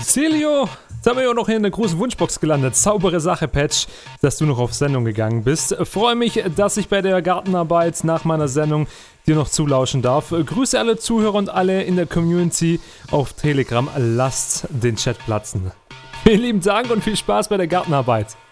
Silio, jetzt haben wir ja noch in der großen Wunschbox gelandet. Saubere Sache, Patch, dass du noch auf Sendung gegangen bist. Freue mich, dass ich bei der Gartenarbeit nach meiner Sendung dir noch zulauschen darf. Grüße alle Zuhörer und alle in der Community auf Telegram. Lasst den Chat platzen. Vielen lieben Dank und viel Spaß bei der Gartenarbeit.